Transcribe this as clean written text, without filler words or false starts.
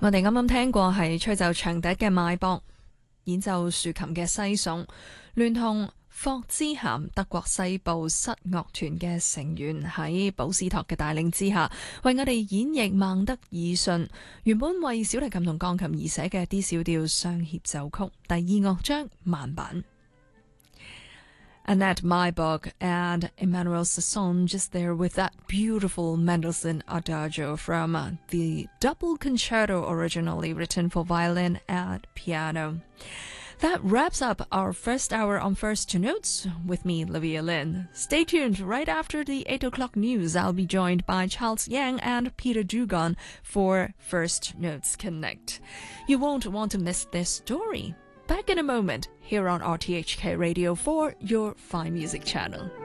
我哋啱啱聽過係吹奏長笛嘅邁博，演奏豎琴嘅西宋，聯同霍茲咸德國西部室樂團嘅成員喺保斯托嘅帶領之下，為我哋演繹孟德爾遜原本為小提琴同鋼琴而寫嘅 D 小調雙協奏曲第二樂章慢板。Annette Maybock and Emmanuel Sasson just there with that beautiful Mendelssohn Adagio from the double concerto originally written for violin and piano. That wraps up our first hour on First Notes with me, Livia Lynn. Stay tuned. Right after the 8 o'clock news, I'll be joined by Charles Yang and Peter Dugan for First Notes Connect. You won't want to miss this story. Back in a moment, here on RTHK Radio 4, your fine music channel.